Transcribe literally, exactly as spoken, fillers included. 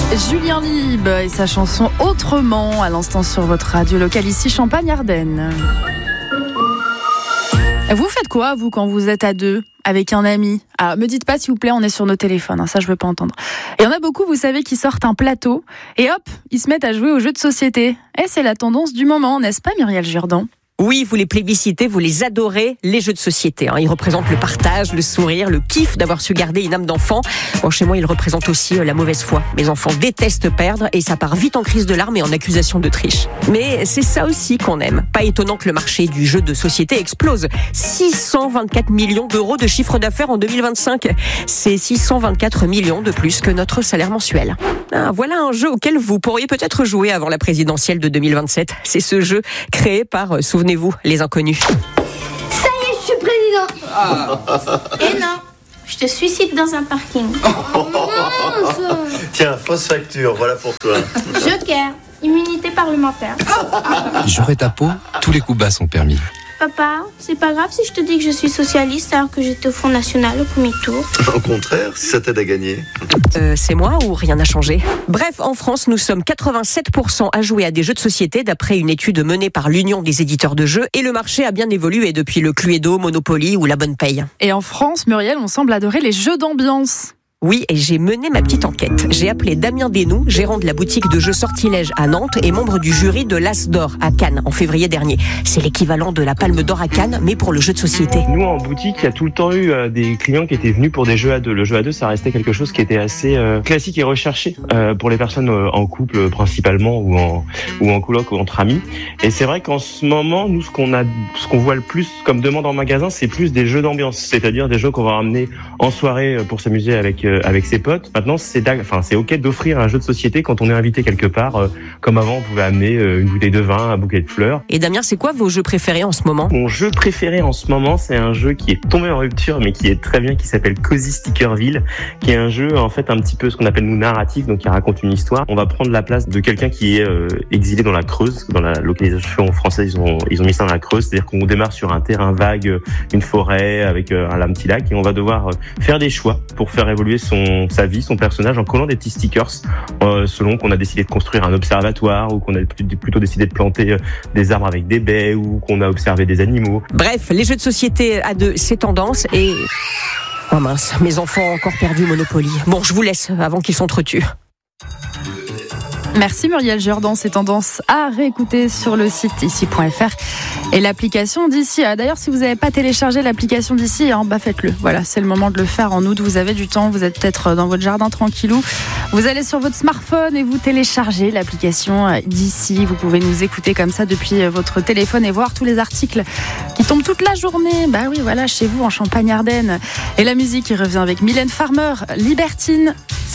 Julien Lieb et sa chanson Autrement à l'instant sur votre radio locale ici Champagne-Ardenne. Vous faites quoi vous quand vous êtes à deux avec un ami? Ah, me dites pas s'il vous plaît, on est sur nos téléphones, hein, ça je veux pas entendre. Il y en a beaucoup, vous savez, qui sortent un plateau et hop, ils se mettent à jouer aux jeux de société. Et c'est la tendance du moment, n'est-ce pas Muriel Jourdan? Oui, vous les plébiscitez, vous les adorez, les jeux de société. Hein. Ils représentent le partage, le sourire, le kiff d'avoir su garder une âme d'enfant. Bon, chez moi, ils représentent aussi euh, la mauvaise foi. Mes enfants détestent perdre et ça part vite en crise de larmes et en accusation de triche. Mais c'est ça aussi qu'on aime. Pas étonnant que le marché du jeu de société explose. six cent vingt-quatre millions d'euros de chiffre d'affaires en deux mille vingt-cinq. C'est six cent vingt-quatre millions de plus que notre salaire mensuel. Ah, voilà un jeu auquel vous pourriez peut-être jouer avant la présidentielle de deux mille vingt-sept. C'est ce jeu créé par, euh, souvenez-vous, les inconnus. Ça y est, je suis président. Ah. Et non, je te suicide dans un parking. Oh, tiens, fausse facture, voilà pour toi. Joker, immunité parlementaire. J'aurai ta peau, tous les coups bas sont permis. Papa, c'est pas grave si je te dis que je suis socialiste alors que j'étais au Front National au premier tour. Au contraire, si ça t'aide à gagner. Euh, c'est moi ou rien n'a changé? Bref, en France, nous sommes quatre-vingt-sept pour cent à jouer à des jeux de société d'après une étude menée par l'Union des éditeurs de jeux et le marché a bien évolué depuis le Cluedo, Monopoly ou la Bonne Paye. Et en France, Muriel, on semble adorer les jeux d'ambiance. Oui, et j'ai mené ma petite enquête. J'ai appelé Damien Desnoux, gérant de la boutique de jeux Sortilège à Nantes et membre du jury de l'As d'Or à Cannes en février dernier. C'est l'équivalent de la Palme d'Or à Cannes, mais pour le jeu de société. Nous, en boutique, il y a tout le temps eu euh, des clients qui étaient venus pour des jeux à deux. Le jeu à deux, ça restait quelque chose qui était assez euh, classique et recherché euh, pour les personnes euh, en couple principalement ou en ou en coloc ou entre amis. Et c'est vrai qu'en ce moment, nous, ce qu'on a, ce qu'on voit le plus comme demande en magasin, c'est plus des jeux d'ambiance, c'est-à-dire des jeux qu'on va ramener en soirée pour s'amuser avec euh, avec ses potes. Maintenant, c'est enfin c'est ok d'offrir un jeu de société quand on est invité quelque part. Euh, comme avant, on pouvait amener euh, une bouteille de vin, un bouquet de fleurs. Et Damien, c'est quoi vos jeux préférés en ce moment? Mon jeu préféré en ce moment, c'est un jeu qui est tombé en rupture, mais qui est très bien, qui s'appelle Cozy Stickerville, qui est un jeu en fait un petit peu ce qu'on appelle nous narratif, donc qui raconte une histoire. On va prendre la place de quelqu'un qui est euh, exilé dans la Creuse, dans la localisation française, ils ont ils ont mis ça dans la Creuse, c'est-à-dire qu'on démarre sur un terrain vague, une forêt avec euh, un, un petit lac, et on va devoir euh, faire des choix pour faire évoluer son sa vie, son personnage, en collant des petits stickers euh, selon qu'on a décidé de construire un observatoire ou qu'on a plutôt décidé de planter euh, des arbres avec des baies ou qu'on a observé des animaux. Bref, les jeux de société à deux, c'est tendance et... Oh mince, mes enfants ont encore perdu Monopoly. Bon, je vous laisse avant qu'ils s'entretuent. Merci Muriel Jourdan, ces tendances à réécouter sur le site ici point f r et l'application d'ici. D'ailleurs, si vous n'avez pas téléchargé l'application d'ici, hein, bah faites-le. Voilà, c'est le moment de le faire en août. Vous avez du temps, vous êtes peut-être dans votre jardin tranquillou. Vous allez sur votre smartphone et vous téléchargez l'application d'ici. Vous pouvez nous écouter comme ça depuis votre téléphone et voir tous les articles qui tombent toute la journée. Bah oui, voilà, chez vous en Champagne-Ardenne. Et la musique qui revient avec Mylène Farmer, Libertine.